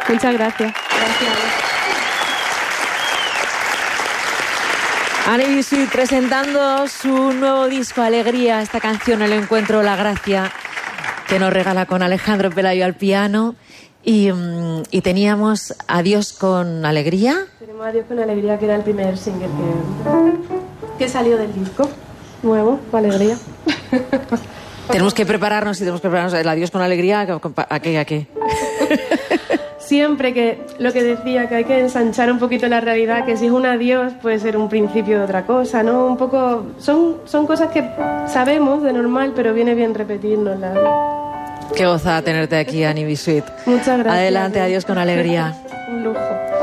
Muchas gracias. Gracias. Annie Biscuit presentando su nuevo disco Alegría, esta canción El Encuentro, la Gracia, que nos regala con Alejandro Pelayo al piano. Y teníamos Adiós con Alegría. Tenemos Adiós con Alegría, que era el primer single que salió del disco nuevo, con Alegría. Tenemos que prepararnos el Adiós con Alegría. ¿A qué? Siempre que lo que decía, que hay que ensanchar un poquito la realidad, que si es un adiós puede ser un principio de otra cosa, ¿no? Un poco son cosas que sabemos de normal, pero viene bien repetirnoslas. Qué gozada tenerte aquí, Annie Biscuit. Muchas gracias. Adelante, Adiós con Alegría. Un lujo.